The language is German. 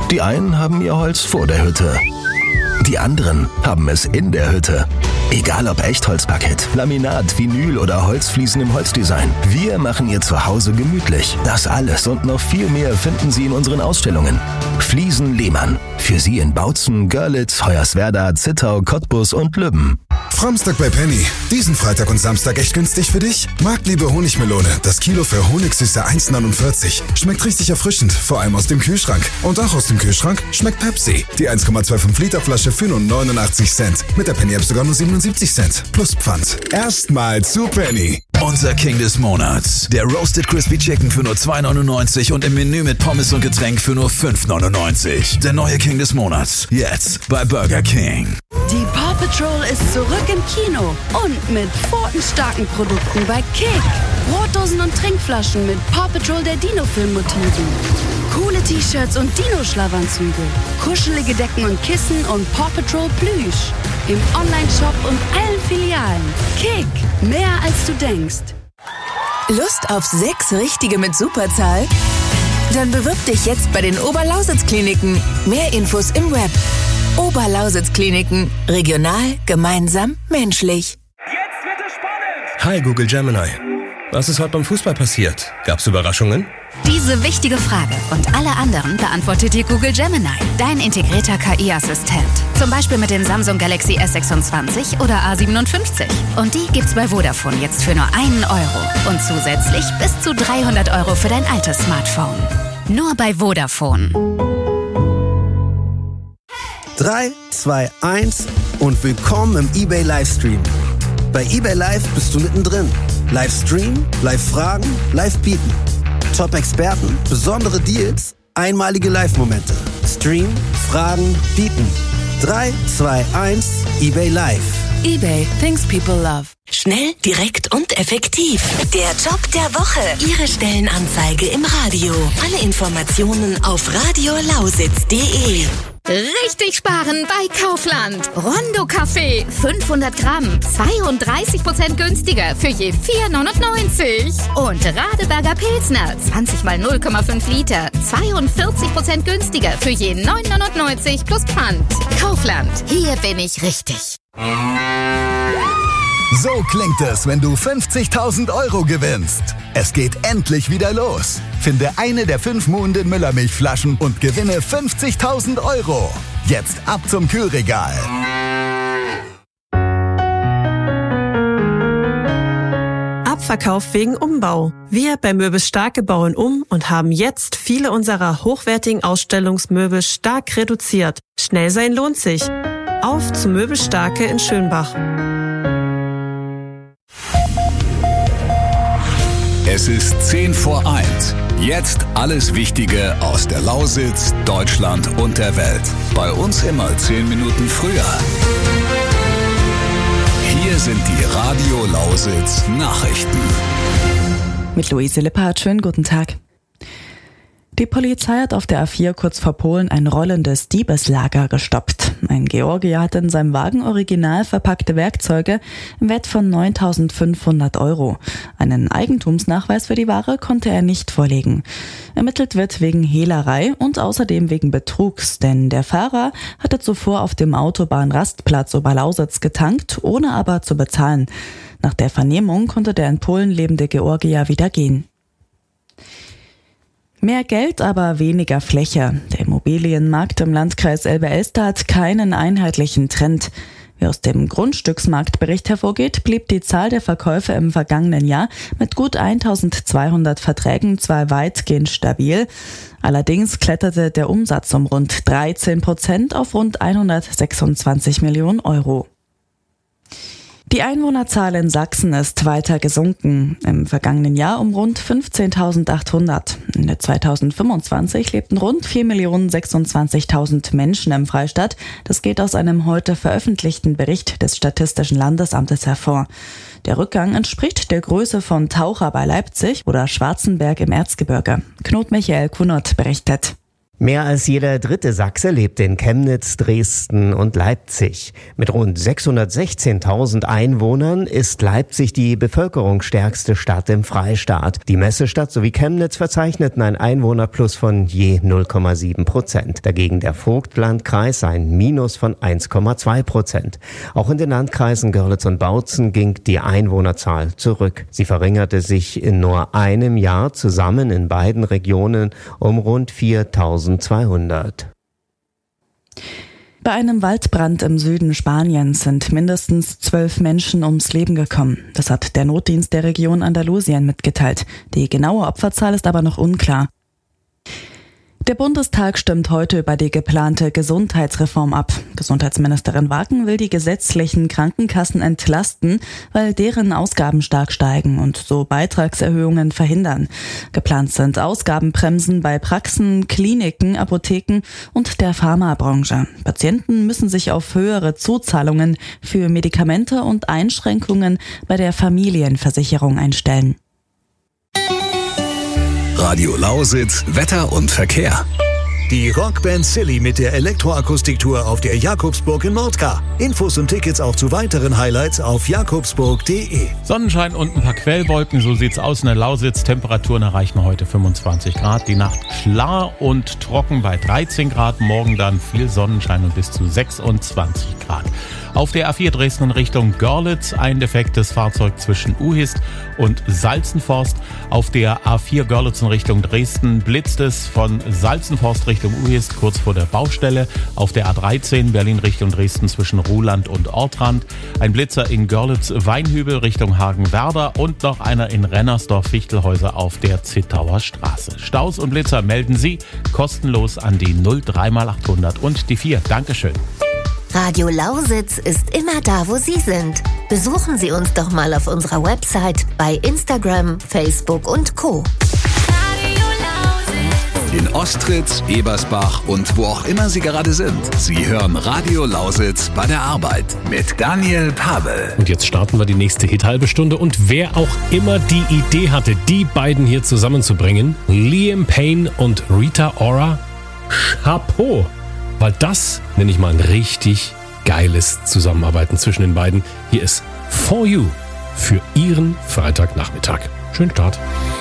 Die einen haben ihr Holz vor der Hütte. Die anderen haben es in der Hütte. Egal ob Echtholzparkett, Laminat, Vinyl oder Holzfliesen im Holzdesign. Wir machen Ihr Zuhause gemütlich. Das alles und noch viel mehr finden Sie in unseren Ausstellungen. Fliesen Lehmann. Für Sie in Bautzen, Görlitz, Hoyerswerda, Zittau, Cottbus und Lübben. Framstag bei Penny. Diesen Freitag und Samstag echt günstig für dich? Marktliebe Honigmelone. Das Kilo für Honigsüße 1,49. Schmeckt richtig erfrischend, vor allem aus dem Kühlschrank. Und auch aus dem Kühlschrank schmeckt Pepsi. Die 1,25 Liter Flasche für nur 89 Cent. Mit der Penny-App sogar nur 77 Cent. Plus Pfand. Erstmal zu Penny. Unser King des Monats. Der Roasted Crispy Chicken für nur 2,99 und im Menü mit Pommes und Getränk für nur 5,99. Der neue King des Monats. Jetzt bei Burger King. Die Paw Patrol ist zurück im Kino und mit pfotenstarken Produkten bei Kick. Brotdosen und Trinkflaschen mit Paw Patrol der Dino-Film-Motiven. Coole T-Shirts und Dino-Schlafanzüge. Kuschelige Decken und Kissen und Paw Patrol Plüsch. Im Online-Shop und allen Filialen. Kick, mehr als du denkst. Lust auf 6 Richtige mit Superzahl? Dann bewirb dich jetzt bei den Oberlausitz-Kliniken. Mehr Infos im Web. Oberlausitz-Kliniken. Regional, gemeinsam, menschlich. Jetzt wird es spannend! Hi Google Gemini. Was ist heute beim Fußball passiert? Gab's Überraschungen? Diese wichtige Frage und alle anderen beantwortet dir Google Gemini, dein integrierter KI-Assistent. Zum Beispiel mit dem Samsung Galaxy S26 oder A57. Und die gibt's bei Vodafone jetzt für nur €1 und zusätzlich bis zu 300 € für dein altes Smartphone. Nur bei Vodafone. 3, 2, 1 und willkommen im eBay Livestream. Bei eBay Live bist du mittendrin. Livestream, Live-Fragen, Live-Bieten. Top-Experten, besondere Deals, einmalige Live-Momente. Stream, Fragen, Bieten. 3, 2, 1, eBay Live. eBay, things people love. Schnell, direkt und effektiv. Der Job der Woche. Ihre Stellenanzeige im Radio. Alle Informationen auf radiolausitz.de. Richtig sparen bei Kaufland. Rondo Kaffee, 500 Gramm, 32% günstiger für je 4,99. Und Radeberger Pilsner, 20 mal 0,5 Liter, 42% günstiger für je 9,99 plus Pfand. Kaufland, hier bin ich richtig. So klingt es, wenn du 50.000 € gewinnst. Es geht endlich wieder los. Finde eine der 5 Muhnden Müllermilchflaschen und gewinne 50.000 €. Jetzt ab zum Kühlregal. Abverkauf wegen Umbau. Wir bei Möbel Starke bauen um und haben jetzt viele unserer hochwertigen Ausstellungsmöbel stark reduziert. Schnell sein lohnt sich. Auf zu Möbel Starke in Schönbach. Es ist 10 vor 1. Jetzt alles Wichtige aus der Lausitz, Deutschland und der Welt. Bei uns immer 10 Minuten früher. Hier sind die Radio Lausitz Nachrichten. Mit Luise Lippert, schönen guten Tag. Die Polizei hat auf der A4 kurz vor Polen ein rollendes Diebeslager gestoppt. Ein Georgier hatte in seinem Wagen original verpackte Werkzeuge im Wert von 9.500 €. Einen Eigentumsnachweis für die Ware konnte er nicht vorlegen. Ermittelt wird wegen Hehlerei und außerdem wegen Betrugs, denn der Fahrer hatte zuvor auf dem Autobahnrastplatz Oberlausitz getankt, ohne aber zu bezahlen. Nach der Vernehmung konnte der in Polen lebende Georgier wieder gehen. Mehr Geld, aber weniger Fläche. Der Immobilienmarkt im Landkreis Elbe-Elster hat keinen einheitlichen Trend. Wie aus dem Grundstücksmarktbericht hervorgeht, blieb die Zahl der Verkäufe im vergangenen Jahr mit gut 1.200 Verträgen zwar weitgehend stabil. Allerdings kletterte der Umsatz um rund 13% auf rund 126 Millionen €. Die Einwohnerzahl in Sachsen ist weiter gesunken. Im vergangenen Jahr um rund 15.800. Ende 2025 lebten rund 4.026.000 Menschen im Freistaat. Das geht aus einem heute veröffentlichten Bericht des Statistischen Landesamtes hervor. Der Rückgang entspricht der Größe von Taucher bei Leipzig oder Schwarzenberg im Erzgebirge. Knut Michael Kunert berichtet. Mehr als jeder dritte Sachse lebt in Chemnitz, Dresden und Leipzig. Mit rund 616.000 Einwohnern ist Leipzig die bevölkerungsstärkste Stadt im Freistaat. Die Messestadt sowie Chemnitz verzeichneten ein Einwohnerplus von je 0,7%. Dagegen der Vogtlandkreis ein Minus von 1,2%. Auch in den Landkreisen Görlitz und Bautzen ging die Einwohnerzahl zurück. Sie verringerte sich in nur einem Jahr zusammen in beiden Regionen um rund 4.200. Bei einem Waldbrand im Süden Spaniens sind mindestens 12 Menschen ums Leben gekommen. Das hat der Notdienst der Region Andalusien mitgeteilt. Die genaue Opferzahl ist aber noch unklar. Der Bundestag stimmt heute über die geplante Gesundheitsreform ab. Gesundheitsministerin Wagen will die gesetzlichen Krankenkassen entlasten, weil deren Ausgaben stark steigen und so Beitragserhöhungen verhindern. Geplant sind Ausgabenbremsen bei Praxen, Kliniken, Apotheken und der Pharmabranche. Patienten müssen sich auf höhere Zuzahlungen für Medikamente und Einschränkungen bei der Familienversicherung einstellen. Radio Lausitz, Wetter und Verkehr. Die Rockband Silly mit der Elektroakustiktour auf der Jakobsburg in Nordkar. Infos und Tickets auch zu weiteren Highlights auf jakobsburg.de. Sonnenschein und ein paar Quellwolken, so sieht's aus in der Lausitz. Temperaturen erreichen wir heute 25 Grad. Die Nacht klar und trocken bei 13 Grad. Morgen dann viel Sonnenschein und bis zu 26 Grad. Auf der A4 Dresden in Richtung Görlitz ein defektes Fahrzeug zwischen Uhist und Salzenforst. Auf der A4 Görlitz in Richtung Dresden blitzt es von Salzenforst Richtung Uhist kurz vor der Baustelle. Auf der A13 Berlin Richtung Dresden zwischen Ruhland und Ortrand. Ein Blitzer in Görlitz-Weinhübel Richtung Hagenwerder und noch einer in Rennersdorf-Fichtelhäuser auf der Zittauer Straße. Staus und Blitzer melden Sie kostenlos an die 03x800 und die 4. Dankeschön. Radio Lausitz ist immer da, wo Sie sind. Besuchen Sie uns doch mal auf unserer Website, bei Instagram, Facebook und Co. In Ostritz, Ebersbach und wo auch immer Sie gerade sind. Sie hören Radio Lausitz bei der Arbeit mit Daniel Pavel. Und jetzt starten wir die nächste Hit-halbe Stunde. Und wer auch immer die Idee hatte, die beiden hier zusammenzubringen, Liam Payne und Rita Ora, Chapeau. Weil das nenne ich mal ein richtig geiles Zusammenarbeiten zwischen den beiden. Hier ist For You für Ihren Freitagnachmittag. Schönen Start.